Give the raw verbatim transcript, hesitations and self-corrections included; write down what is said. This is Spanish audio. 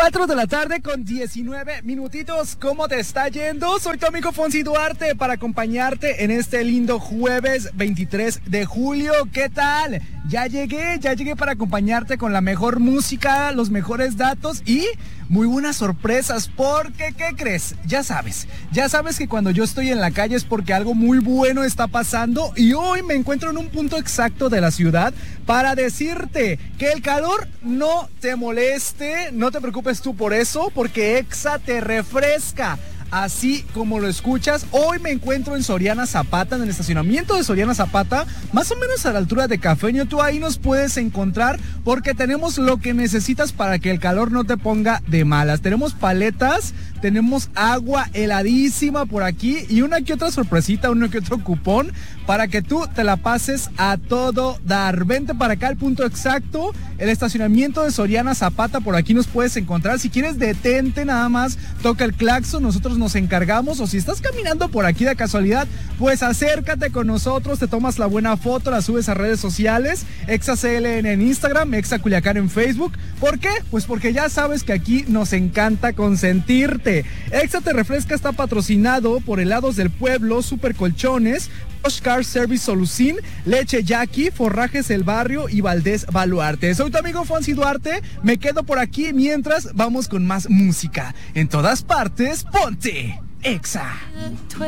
cuatro de la tarde con diecinueve minutitos. ¿Cómo te está yendo? Soy tu amigo Fonsi Duarte para acompañarte en este lindo jueves veintitrés de julio. ¿Qué tal? Ya llegué, ya llegué para acompañarte con la mejor música, los mejores datos y muy buenas sorpresas. Porque, ¿qué crees? Ya sabes, ya sabes que cuando yo estoy en la calle es porque algo muy bueno está pasando y hoy me encuentro en un punto exacto de la ciudad para decirte que el calor no te moleste, no te preocupes tú por eso, porque Exa te refresca. Así como lo escuchas, hoy me encuentro en Soriana Zapata, en el estacionamiento de Soriana Zapata, más o menos a la altura de Cafeño. Tú ahí nos puedes encontrar porque tenemos lo que necesitas para que el calor no te ponga de malas. Tenemos paletas, tenemos agua heladísima por aquí y una que otra sorpresita, uno que otro cupón para que tú te la pases a todo dar. Vente para acá al punto exacto, el estacionamiento de Soriana Zapata, por aquí nos puedes encontrar. Si quieres, detente nada más, toca el claxon, nosotros nos encargamos, o si estás caminando por aquí de casualidad, pues acércate con nosotros, te tomas la buena foto, la subes a redes sociales, Exa C L N en Instagram, Exa Culiacán en Facebook. ¿Por qué? Pues porque ya sabes que aquí nos encanta consentirte. Exa te refresca está patrocinado por Helados del Pueblo, Super Colchones, Bosch Car Service Solucín, Leche Jackie, Forrajes El Barrio y Valdés Baluarte. Soy tu amigo Fonsi Duarte, me quedo por aquí mientras vamos con más música. En todas partes, ponte Exa.